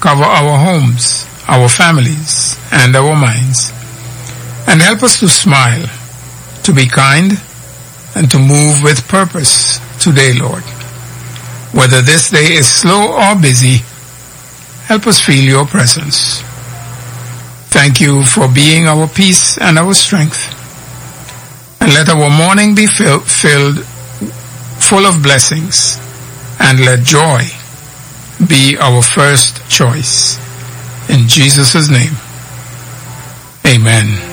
cover our homes, our families, and our minds. And help us to smile, to be kind, and to move with purpose today, Lord. Whether this day is slow or busy, help us feel your presence. Thank you for being our peace and our strength. And let our morning be filled full of blessings, and let joy be our first choice. In Jesus' name, amen.